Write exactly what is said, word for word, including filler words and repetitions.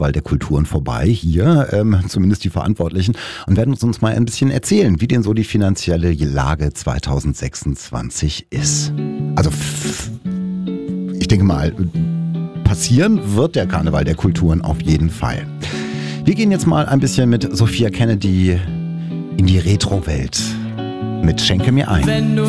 Karneval der Kulturen vorbei hier, ähm, zumindest die Verantwortlichen, und werden uns, uns mal ein bisschen erzählen, wie denn so die finanzielle Lage zwanzig sechsundzwanzig ist. Also ich denke mal, passieren wird der Karneval der Kulturen auf jeden Fall. Wir gehen jetzt mal ein bisschen mit Sophia Kennedy in die Retro-Welt mit Schenke mir ein. Wenn du